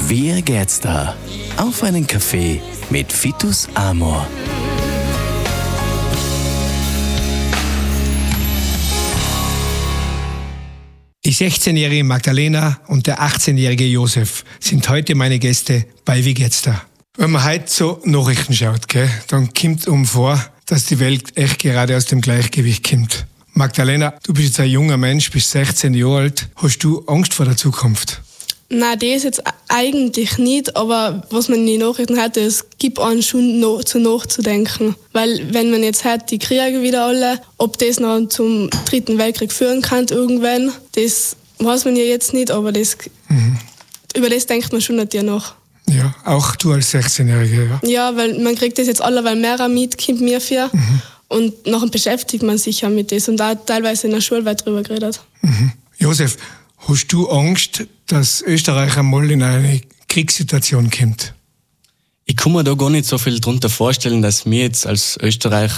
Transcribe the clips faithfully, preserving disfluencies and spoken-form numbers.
Wie geht's da? Auf einen Kaffee mit Vitus Amor. Die sechzehnjährige Magdalena und der achtzehnjährige Josef sind heute meine Gäste bei Wie geht's da? Wenn man heute so Nachrichten schaut, gell, dann kommt um vor, dass die Welt echt gerade aus dem Gleichgewicht kommt. Magdalena, du bist jetzt ein junger Mensch, bist sechzehn Jahre alt. Hast du Angst vor der Zukunft? Nein, das jetzt eigentlich nicht, aber was man in den Nachrichten hat, es gibt einen schon noch zu nachzudenken. Weil wenn man jetzt hört, die Kriege wieder alle, ob das noch zum Dritten Weltkrieg führen kann irgendwann, das weiß man ja jetzt nicht, aber das, mhm. über das denkt man schon natürlich nach. Ja, auch du als sechzehnjährige, ja? Ja, weil man kriegt das jetzt allerweil mehr mit, kommt mir für. Mhm. Und nachher beschäftigt man sich ja mit das und da teilweise in der Schule weit drüber geredet. Mhm. Josef, hast du Angst, dass Österreich einmal in eine Kriegssituation kommt? Ich kann mir da gar nicht so viel darunter vorstellen, dass wir jetzt als Österreich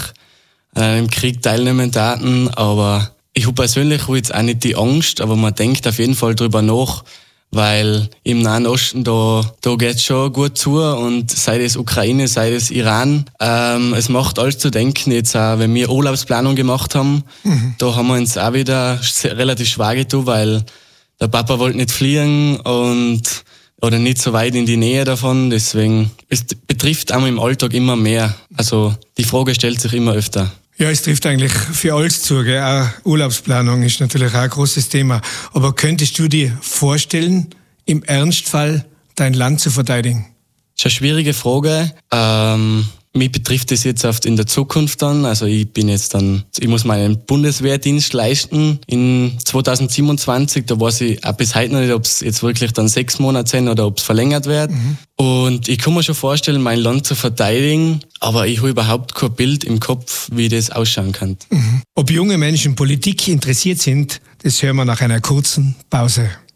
äh, im Krieg teilnehmen taten, aber ich habe persönlich jetzt auch nicht die Angst, aber man denkt auf jeden Fall drüber nach, weil im Nahen Osten, da, da geht's schon gut zu und sei das Ukraine, sei das Iran, ähm, es macht alles zu denken. Jetzt auch, wenn wir Urlaubsplanung gemacht haben, mhm. da haben wir uns auch wieder relativ schwer getan, weil der Papa wollte nicht fliegen und oder nicht so weit in die Nähe davon, deswegen, es betrifft einmal im Alltag immer mehr. Also die Frage stellt sich immer öfter. Ja, es trifft eigentlich für alles zu, gell? Auch Urlaubsplanung ist natürlich auch ein großes Thema. Aber könntest du dir vorstellen, im Ernstfall dein Land zu verteidigen? Das ist eine schwierige Frage. Ähm, mich betrifft das jetzt oft in der Zukunft dann. Also ich bin jetzt dann, ich muss meinen Bundeswehrdienst leisten in zweitausendsiebenundzwanzig. Da weiß ich auch bis heute noch nicht, ob es jetzt wirklich dann sechs Monate sind oder ob es verlängert wird. Mhm. Und ich kann mir schon vorstellen, mein Land zu verteidigen, aber ich habe überhaupt kein Bild im Kopf, wie das ausschauen kann. Mhm. Ob junge Menschen Politik interessiert sind, das hören wir nach einer kurzen Pause.